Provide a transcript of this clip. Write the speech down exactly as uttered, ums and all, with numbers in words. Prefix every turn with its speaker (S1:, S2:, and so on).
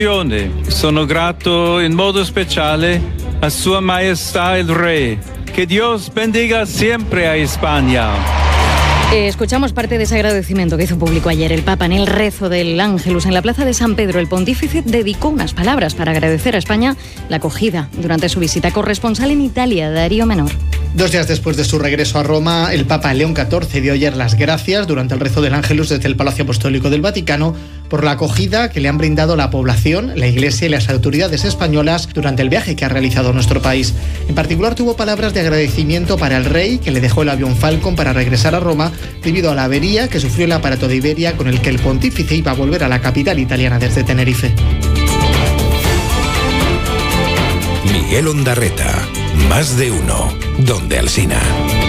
S1: Sono grato in modo speciale a Sua Maestà el Rey. Que Dios bendiga siempre a España.
S2: Eh, escuchamos parte de ese agradecimiento que hizo público ayer el Papa en el rezo del Ángelus en la plaza de San Pedro. El pontífice dedicó unas palabras para agradecer a España la acogida durante su visita. Corresponsal en Italia, Darío Menor.
S3: Dos días después de su regreso a Roma, el Papa León catorce dio ayer las gracias durante el rezo del Ángelus desde el Palacio Apostólico del Vaticano por la acogida que le han brindado la población, la Iglesia y las autoridades españolas durante el viaje que ha realizado a nuestro país. En particular tuvo palabras de agradecimiento para el rey, que le dejó el avión Falcon para regresar a Roma debido a la avería que sufrió el aparato de Iberia con el que el pontífice iba a volver a la capital italiana desde Tenerife.
S4: Miguel Ondarreta, Más de Uno, Donde Alsina.